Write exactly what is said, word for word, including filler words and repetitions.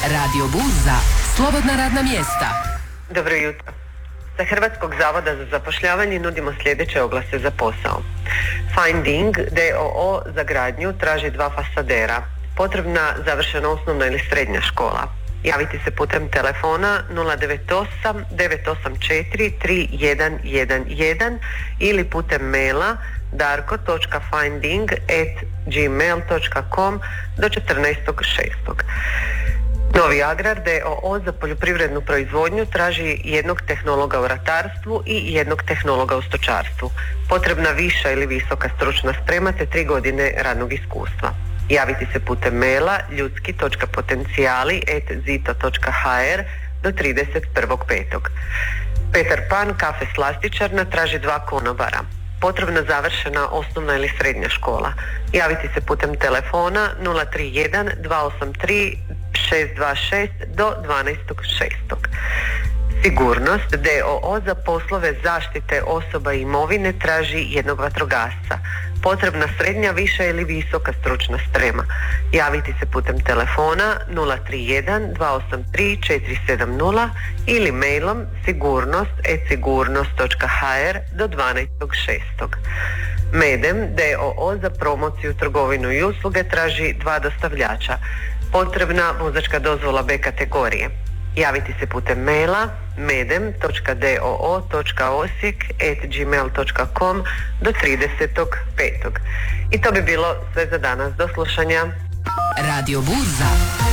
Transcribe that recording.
Radio Burza, slobodna radna mjesta. Dobro jutro. Sa Hrvatskog zavoda za zapošljavanje nudimo sljedeće oglase za posao. Finding d o o za gradnju traži dva fasadera. Potrebna završena osnovna ili srednja škola. Javiti se putem telefona nula devet osam devet osam četiri tri jedan jedan jedan ili putem maila darko točka finding at gmail točka com do četrnaestog šestog Novi Agrar d o o za poljoprivrednu proizvodnju traži jednog tehnologa u ratarstvu i jednog tehnologa u stočarstvu. Potrebna viša ili visoka stručna sprema te tri godine radnog iskustva. Javiti se putem maila ljudski točka potencijali at zito točka h r do trideset prvog petog Petar Pan, kafe slastičarna, traži dva konobara. Potrebna završena osnovna ili srednja škola. Javiti se putem telefona nula tri jedan dva osam tri šest dva šest do dvanaestog šestog Sigurnost d o o za poslove zaštite osoba i imovine traži jednog vatrogasca. Potrebna srednja, viša ili visoka stručna sprema. Javiti se putem telefona nula tri jedan dva osam tri četiri sedam nula ili mailom sigurnost at sigurnost točka h r do dvanaestog šestog Medem d o o za promociju, trgovinu i usluge traži dva dostavljača. Potrebna vozačka dozvola B kategorije. Javiti se putem maila medem točka d o o točka osijek at gmail točka com do tridesetog petog I to bi bilo sve za danas. Do slušanja. Radio Burza.